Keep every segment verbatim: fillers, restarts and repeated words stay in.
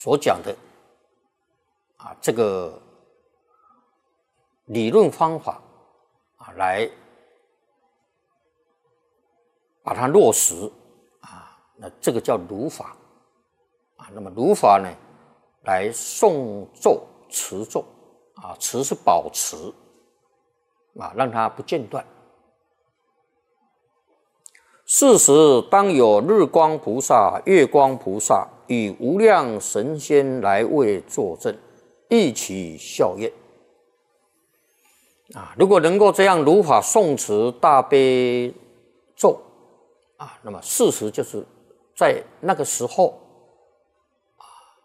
所讲的啊这个理论方法啊，来把它落实啊，那这个叫如法啊。那么如法呢，来诵咒持咒啊，持是保持啊，让它不间断。是时当有日光菩萨、月光菩萨与无量神仙来为作证，一起效验啊。如果能够这样如法诵持大悲咒啊，那么事实就是在那个时候啊，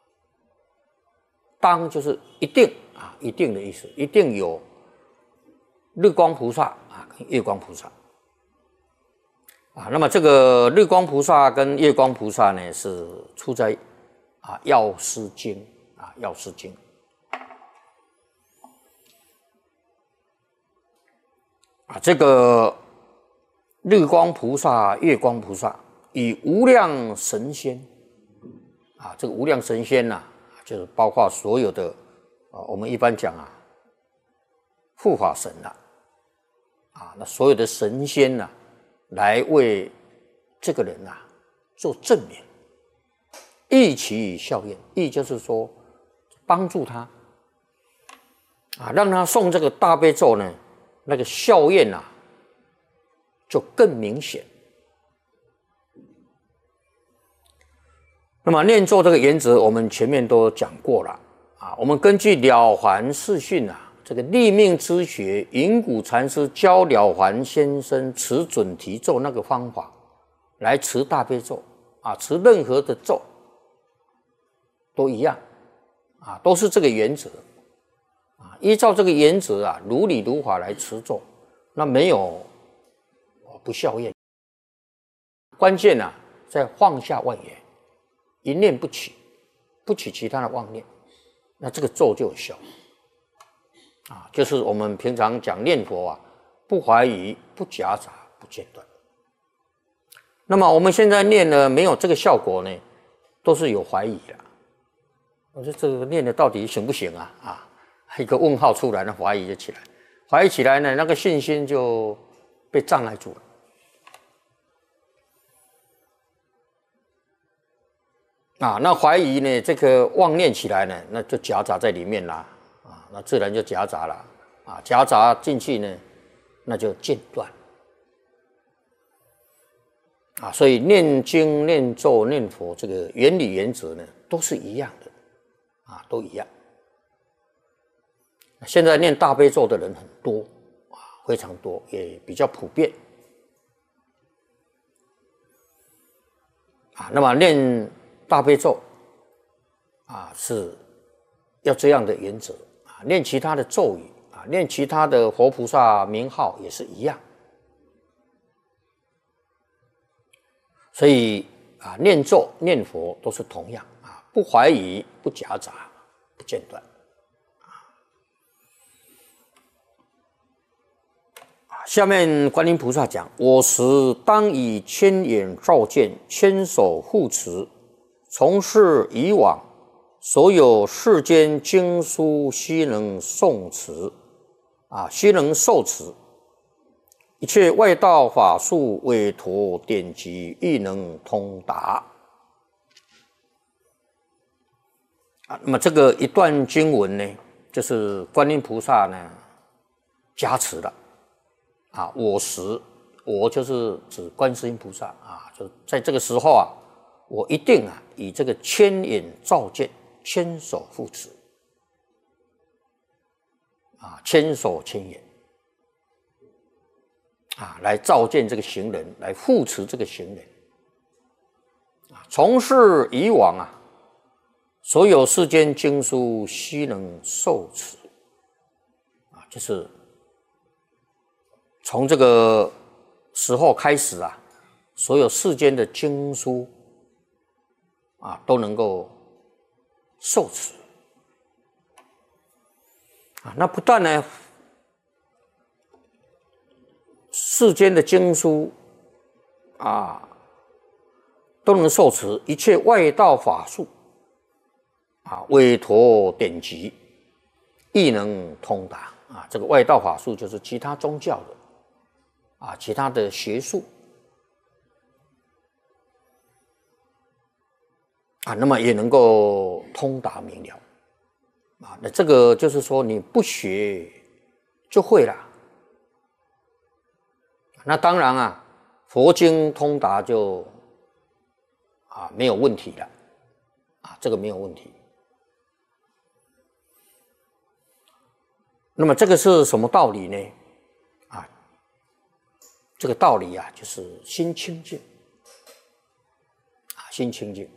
当就是一定啊，一定的意思，一定有日光菩萨啊跟月光菩萨。啊，那么这个日光菩萨跟月光菩萨呢，是出在啊《药师经》啊《药师经》啊，这个日光菩萨、月光菩萨与无量神仙啊，这个无量神仙呐、啊，就是包括所有的啊，我们一般讲啊，护法神呐、啊，啊，那所有的神仙呐、啊。来为这个人啊做证明，一起效验，意就是说帮助他啊，让他诵这个大悲咒呢，那个效验啊就更明显。那么念咒这个原则，我们前面都讲过了啊。我们根据了凡四训啊。这个立命之学，云谷禅师教了凡先生持准提咒那个方法来持大悲咒啊，持任何的咒都一样啊，都是这个原则啊。依照这个原则啊，如理如法来持咒，那没有不效验。关键啊，在放下妄言，一念不起，不起其他的妄念，那这个咒就有效。啊，就是我们平常讲念佛啊，不怀疑、不夹杂、不间断。那么我们现在念呢，没有这个效果呢，都是有怀疑的。我说这个念的到底行不行啊？啊，一个问号出来，那怀疑就起来，怀疑起来呢，那个信心就被障碍住了。啊，那怀疑呢，这个妄念起来呢，那就夹杂在里面啦。那自然就夹杂了啊，夹杂进去呢，那就间断啊。所以念经、念咒、念佛这个原理原则呢，都是一样的啊，都一样。现在念大悲咒的人很多啊，非常多，也比较普遍啊。那么念大悲咒啊，是要这样的原则。念其他的咒语啊，念其他的佛菩萨名号也是一样，所以啊，念咒念佛都是同样啊，不怀疑、不夹杂、不间断啊。下面观音菩萨讲：我时当以千眼照见，千手护持，从事以往。所有世间经书悉能诵持啊，悉能受持；一切外道法术委托典籍，亦能通达啊。那么这个一段经文呢，就是观音菩萨呢加持了啊。我时，我就是指观世音菩萨啊，就在这个时候啊，我一定啊以这个千眼照见。千手护持啊，千手千眼啊，来照见这个行人，来护持这个行人啊。从事以往啊，所有世间经书悉能受持啊，就是从这个时候开始啊，所有世间的经书啊，都能够受持啊，那不但呢，世间的经书啊都能受持，一切外道法术啊，委托典籍，亦能通达啊。这个外道法术就是其他宗教的啊，其他的学术啊，那么也能够通达明了啊。那这个就是说，你不学就会了。那当然啊，佛经通达就啊没有问题了啊，这个没有问题。那么这个是什么道理呢？啊，这个道理啊，就是心清净啊，心清净。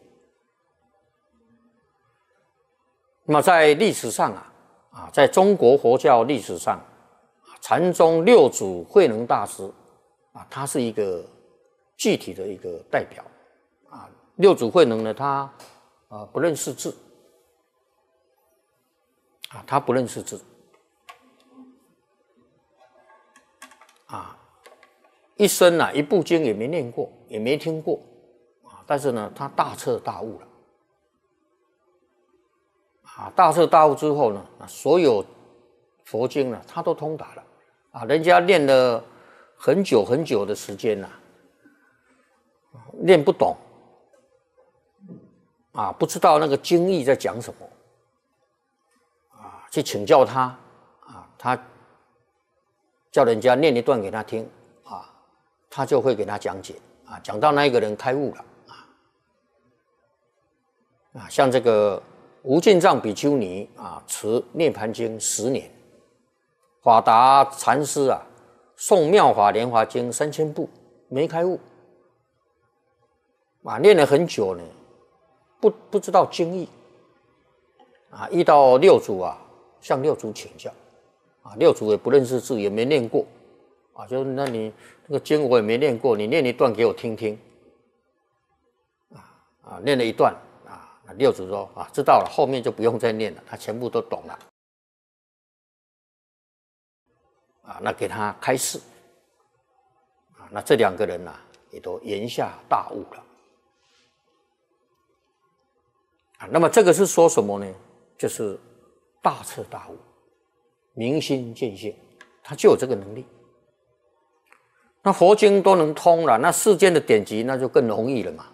那么在历史上啊，啊，在中国佛教历史上，禅宗六祖慧能大师啊，他是一个具体的一个代表啊。六祖慧能呢，他啊不认识字啊，他不认识字。啊，一生啊，一部经也没念过，也没听过，啊，但是呢，他大彻大悟了，啊，大彻大悟之后呢，所有佛经呢，他都通达了，啊，人家念了很久很久的时间呐，念不懂，啊，不知道那个经义在讲什么，啊，去请教他，啊，他。叫人家念一段给他听啊，他就会给他讲解啊，讲到那一个人开悟了啊啊，像这个无尽藏比丘尼啊，持《涅盘经》十年，法达禅师啊，诵《妙法莲华经》三千部，没开悟啊，念了很久呢，不不知道经义啊，遇到六祖啊，向六祖请教。啊，六祖也不认识字，也没念过，啊，就那你那个经我也没念过，你念一段给我听听，啊啊，念了一段啊，那六祖说啊，知道了，后面就不用再念了，他全部都懂了，啊，那给他开示，啊，那这两个人呐、啊，也都言下大悟了，啊，那么这个是说什么呢？就是大彻大悟。明心见性，他就有这个能力。那佛经都能通了，那世间的典籍那就更容易了嘛。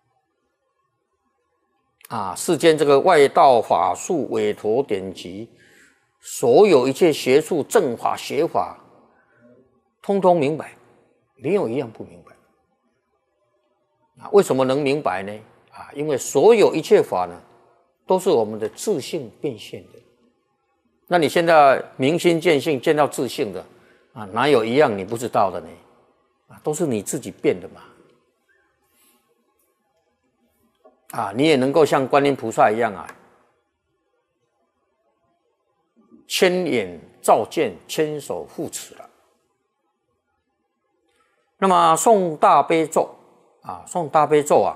啊，世间这个外道法术委托典籍，所有一切学术正法学法，通通明白，没有一样不明白。啊，为什么能明白呢？啊，因为所有一切法呢，都是我们的自性变现的。那你现在明心见性，见到自性的啊，哪有一样你不知道的呢？啊，都是你自己变的嘛。啊，你也能够像观音菩萨一样啊，千眼照见，千手护持了。那么诵大悲咒啊，诵大悲咒啊，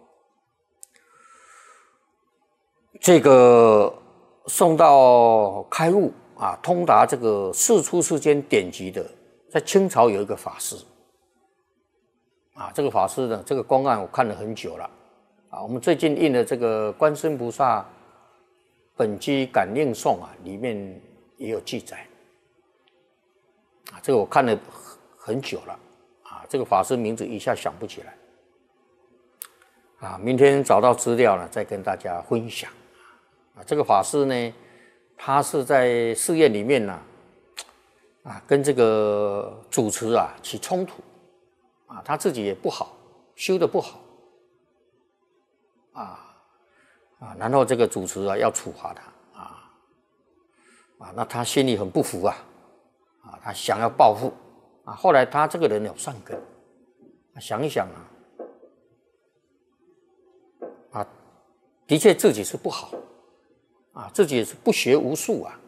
这个。送到开悟啊，通达这个世出世间典籍的，在清朝有一个法师啊，这个法师呢，这个公案我看了很久了啊。我们最近印的这个《观世音菩萨本机感应颂》啊，里面也有记载啊。这个我看了很久了啊，这个法师名字一下想不起来啊。明天找到资料呢，再跟大家分享。啊，这个法师呢，他是在寺院里面呢、啊，啊，跟这个主持啊起冲突，啊，他自己也不好，修得不好，啊啊，然后这个主持啊要处罚他，啊啊，那他心里很不服啊，啊，他想要报复，啊，后来他这个人有善根，想一想啊，啊，的确自己是不好。啊，自己也是不学无术啊，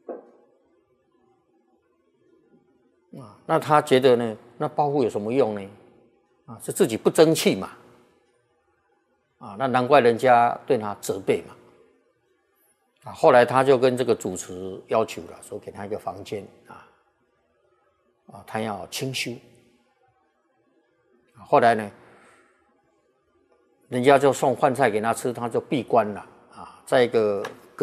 啊，那他觉得呢，那报复有什么用呢？啊，是自己不争气嘛，啊，那难怪人家对他责备嘛，啊，后来他就跟这个主持要求了，说给他一个房间啊，啊，他要清修，啊，后来呢，人家就送饭菜给他吃，他就闭关了。 在一个